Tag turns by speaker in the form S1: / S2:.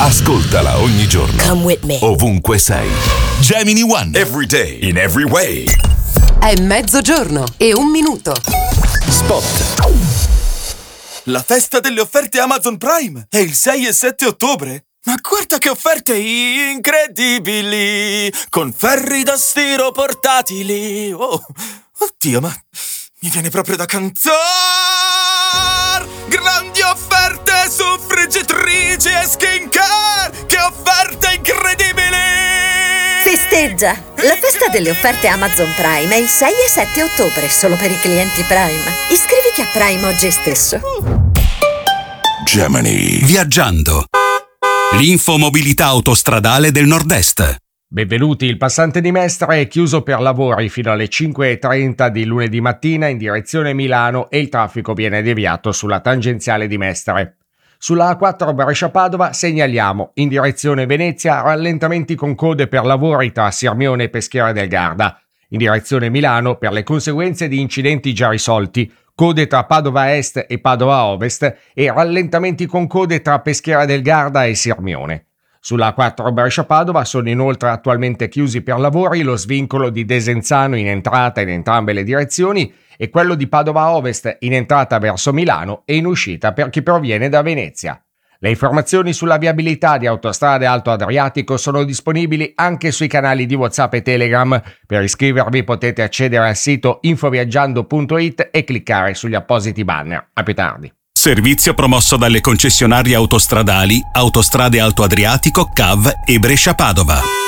S1: Ascoltala ogni giorno.
S2: Come with me.
S1: Ovunque sei. Gemini One.
S3: Every day, in every way.
S4: È mezzogiorno e 1 minuto.
S3: Spot. La festa delle offerte Amazon Prime è il 6 e 7 ottobre. Ma guarda che offerte incredibili! Con ferri da stiro portatili. Oh, oddio, ma mi viene proprio da cantare! Grandi offerte su friggitrici e skincare! Che offerte incredibili!
S2: Festeggia! La festa delle offerte Amazon Prime è il 6 e 7 ottobre, solo per i clienti Prime. Iscriviti a Prime oggi stesso.
S1: Gemini.
S5: Viaggiando. L'infomobilità autostradale del Nord-Est.
S6: Benvenuti, il passante di Mestre è chiuso per lavori fino alle 5:30 di lunedì mattina in direzione Milano e il traffico viene deviato sulla tangenziale di Mestre. Sulla A4 Brescia-Padova segnaliamo in direzione Venezia rallentamenti con code per lavori tra Sirmione e Peschiera del Garda. In direzione Milano per le conseguenze di incidenti già risolti, code tra Padova Est e Padova Ovest e rallentamenti con code tra Peschiera del Garda e Sirmione. Sulla A4 Brescia-Padova sono inoltre attualmente chiusi per lavori lo svincolo di Desenzano in entrata in entrambe le direzioni e quello di Padova Ovest in entrata verso Milano e in uscita per chi proviene da Venezia. Le informazioni sulla viabilità di Autostrade Alto Adriatico sono disponibili anche sui canali di WhatsApp e Telegram. Per iscrivervi potete accedere al sito infoviaggiando.it e cliccare sugli appositi banner. A più tardi.
S5: Servizio promosso dalle concessionarie autostradali Autostrade Alto Adriatico, CAV e Brescia-Padova.